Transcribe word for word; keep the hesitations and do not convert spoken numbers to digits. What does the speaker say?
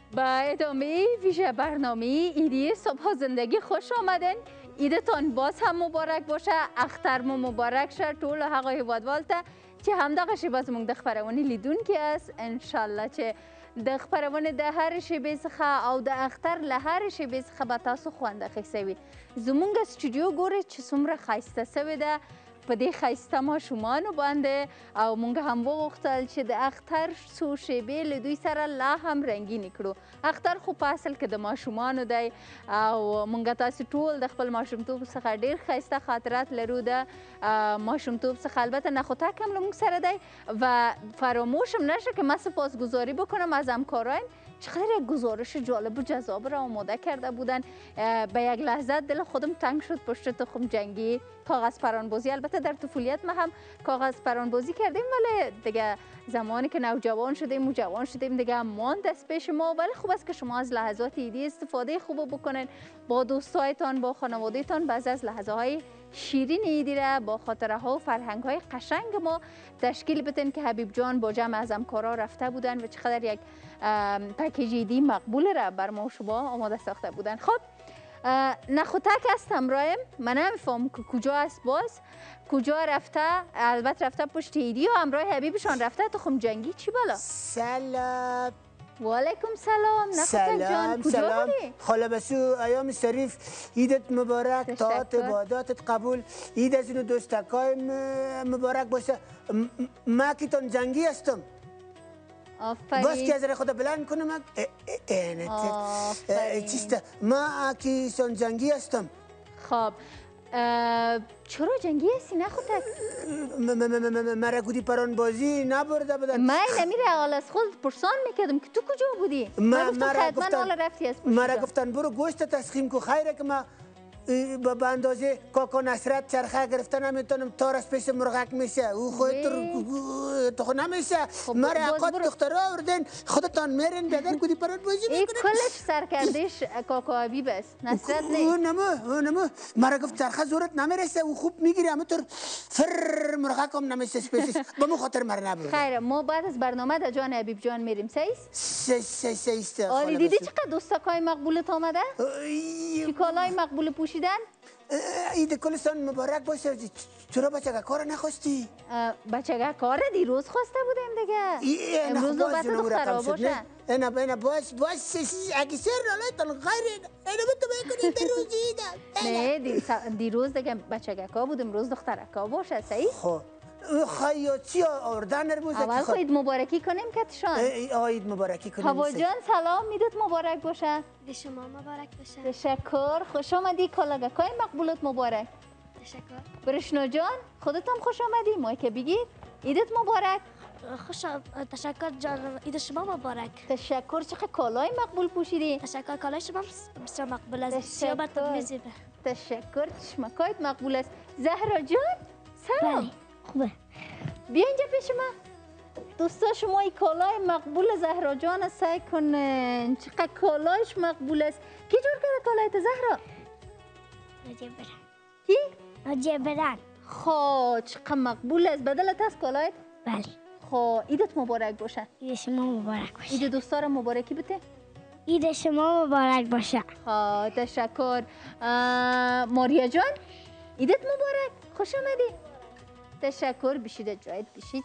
با ادامه ویژه برنامه ایدی صبح زندگی خوش آمدین. ایدتان باز هم مبارک باشه، اخترمو مبارک شه طول حقای هیوادوالته چه همدغش باز مونږ د خپرونې لیدونکي است انشالله چې د خپرونې د هر شیبې څخه او د اختر له هر شیبې څخه به تاسو خوند اخیستی زمونږ سټوډیو ګورئ چې څومره ښایسته سوې ده په دې ښایسته ماشومانو باندې او مونږ هم وغوښتل چې د اختر څو شیبې له دوی سره لا هم رنګینې کړو. اختر خو په اصل کې د ماشومانو دی او مونږ تاسو ټول د خپل ماشومتوب څخه ډېر ښایسته خاطرات لرو د ماشومتوب څخه. البته نخوتک هم له مونږ سره دی و فراموشم نشه که من سپاسگزاری بکنم از همکارایم چقدر یک گزارش جالب و جذاب را آماده کرده بودن. به یک لحظه دل خودم تنگ شد پشت تخم جنگی کاغذ پرانبازی. البته در طفولیت ما هم کاغذ پرانبازی کردیم ولی دیگه زمانی که نوجوان شدیم و جوان شدیم دیگه ماند دست پیش ما. ولی خوب است که شما از لحظات ایدی استفاده خوب بکنین با دوستایتان با خانوادهتان بعضی از لحظه های شیرین ایدی را با خاطره ها و فرهنگ های قشنگ ما تشکیل بدین که حبیب جان با جمع از همکارا رفته بودن و چقدر یک پکیج ایدی مقبول را بر ما و شما آماده ساخته بودن. خب نخوتک است همراهم من نمیفهم که کجا است باز کجا رفته. البته رفته پشت ایدی و همراه حبیبشان رفته تخم جنگی. چی بالا؟ سلام و علیکم سلام نخوتک جان کجا سلام. بودی؟ خاله بسو ایام شریف عیدت مبارک تاعت عباداتت قبول عید از اینو دوستکای مبارک باشه. ما کیتون جنگی هستم آفرین باز که از را خدا بلند کنم چیسته ما کی سون جنگی هستم. خب چرا جنگی هستی نخوتک؟ مرا گودی پران بازی نبرده بدن. من نمیره حال از خود پرسان میکردم که تو کجا بودی؟ من گفتم خدمت حالا رفتی از پشت. مرا گفتن برو گوشت تسخیم کو خیره که ما به اندازه کاکا نصرت چرخه گرفتن نمیتونم تارش پیش مرغک میشه او خود تو خود نمیشه. مرا اقاد دخترها آوردن خودتان میرین بیادر گودی پران بازی میکنن. این کلش سرکردش کاکا حبیب است نصرت نه. او نمو او نمو مرا گفت چرخه زورت نمیرسه او خوب میگیره اما طور فر مرغک هم نمیشه پیشش به مو خاطر مرا نبرد. خیره ما بعد از برنامه در جان حبیب جان میریم سیس؟ سیس سیس سیس آلی دیدی چقدر دوستکای مقبولت آمده؟ چی کالای مقبول پوشیدن؟ عید کلستان مبارک باشه. چرا بچگه کار نخواستی؟ بچگه کار دیروز خواسته بودیم دیگه امروز نوبت دخترها باشه. اینا اینا باش باش اگه سر رالایتان غیر اینا بتو بکنید دیروز عیده. نه دیروز دیگه بچگه کا بود امروز دخترکا باشه صحیح؟ خب خیاطی آوردن امروز اول خو عید مبارکی کنیم کتشان. عید مبارکی کنیم. هوا جان سلام میدت مبارک باشه. به شما مبارک باشه. تشکر خوش آمدی کالاگکای مقبولت مبارک. تشکر. برشنا جان خودت هم خوش آمدی ما که بگید عیدت مبارک. خوش تشکر جان عید شما مبارک. تشکر چقدر کالای مقبول پوشیدی. تشکر کالای شما بسیار مقبول است. سیابت میزیبه. تشکر چشمکایت مقبول است. زهرا جان سلام. بله خوبه. بیا اینجا پیش من. دوستا شما این کالای مقبول زهرا جان سعی کن چقدر کالایش مقبول است. کی جور کرده کالایت زهرا؟ ناجیه برن. کی؟ ناجیه برن. خب چقدر مقبول است. بدلت از کالایت؟ بله. خب عیدت مبارک باشه. عید شما مبارک باشه. عید دوستا را مبارکی بده. عید شما مبارک باشه. خب تشکر. ماریا جان عیدت مبارک خوش آمدی. تشکر بشید جایت بشید